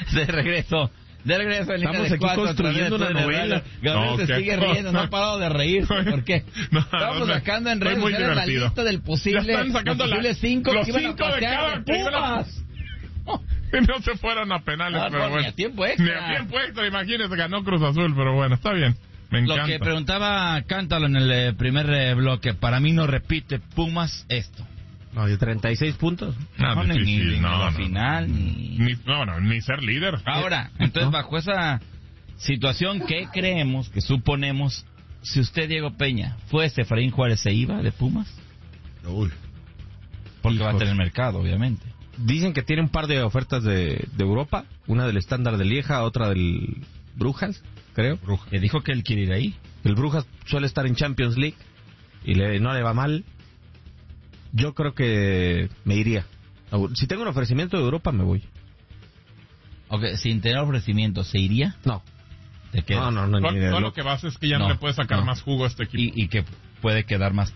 De regreso en Estamos aquí construyendo una novela. Gabriel se sigue riendo, no ha parado de reírse. ¿Por qué? Estamos sacando en redes sociales la lista del posible 5 que iban a pasear de Pumas. Y no se fueron a penales, pero bueno. Ni a tiempo extra. Ni a tiempo extra, imagínese, ganó Cruz Azul, pero bueno, está bien. Me encanta. Lo que preguntaba Cántalo en el primer bloque, para mí no repite Pumas esto. No, de 36 puntos. No, difícil, ni la final, ni ser líder. Ahora, entonces bajo esa situación, ¿qué creemos, que suponemos, si usted, Diego Peña, fuese Efraín Juárez, se iba de Pumas? Uy. Porque va a tener mercado, obviamente. Dicen que tiene un par de ofertas de Europa, una del Estándar de Lieja, otra del Brujas, creo. Que dijo que él quiere ir ahí. El Brujas suele estar en Champions League y no le va mal. Yo creo que me iría. Si tengo un ofrecimiento de Europa, me voy. Ok, sin tener ofrecimiento, ¿se iría? No. ¿Te quedas? No. Todo lo que pasa es que ya no le puede sacar más jugo a este equipo. Y que puede quedar más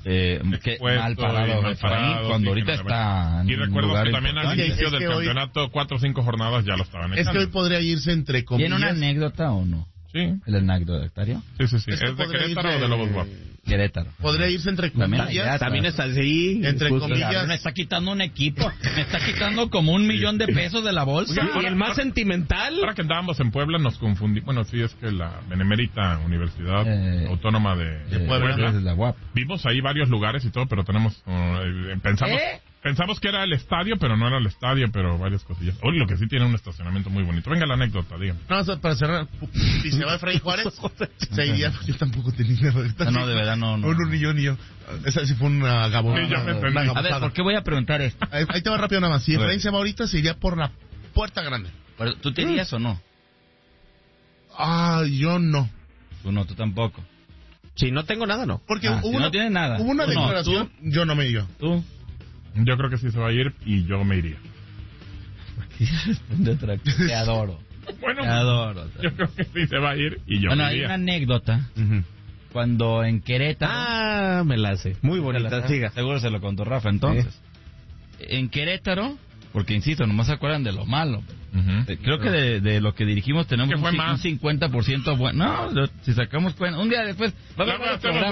mal parado Efraín, cuando ahorita está y recuerdo que también al inicio del campeonato 4 o 5 jornadas ya lo estaban echando. Es que hoy podría irse entre comillas. ¿Tiene una anécdota o no? Sí. ¿El anecdotario? Sí. ¿Es de Querétaro o de Lobos Guap? Querétaro. Podría irse entre comillas. También está así. Entre comillas. Me está quitando un equipo. Me está quitando como $1,000,000 de pesos de la bolsa. Y el más sentimental. Ahora que andábamos en Puebla nos confundimos. Bueno, sí, es que la Benemérita Universidad Autónoma de Puebla. La UAP. Vimos ahí varios lugares y todo, pero tenemos... Pensamos que era el estadio, pero no era el estadio, pero varias cosillas. Oye, lo que sí tiene un estacionamiento muy bonito. Venga la anécdota, dígame. No, para cerrar, si se va Efraín Juárez, se iría. Yo tampoco tenía... No, de verdad, no. Ni yo. Esa sí fue una gabonada. Sí, ya me entendí. A ver, ¿por qué voy a preguntar esto? Ahí te va rápido nada más. Si Efraín se va ahorita, se iría por la puerta grande. Pero, ¿tú te irías o no? Yo no. Tú tampoco. Si no tengo nada, no. Porque si no tienes nada. Hubo una declaración, yo no me iría. ¿Tú? Yo creo que sí se va a ir y yo me iría. Te adoro. Bueno, te adoro. Yo creo que sí se va a ir y yo me iría. Hay una anécdota. Cuando en Querétaro... me la hace. Muy bonita, siga. Seguro se lo contó Rafa, entonces. En Querétaro, porque insisto, nomás se acuerdan de lo malo. Creo que de lo que dirigimos tenemos un 50% bueno. No, si sacamos cuenta, un día después va a haber